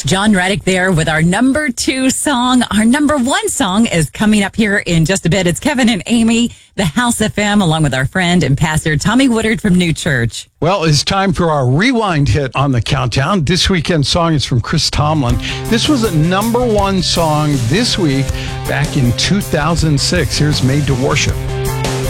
That's John Reddick there with our number 2 song. Our number 1 song is coming up here in just a bit. It's Kevin and Amy, the House FM, along with our friend and pastor Tommy Woodard from New Church. Well, it's time for our rewind hit on the countdown. This weekend's song is from Chris Tomlin. This was a number 1 song this week back in 2006. Here's Made to Worship.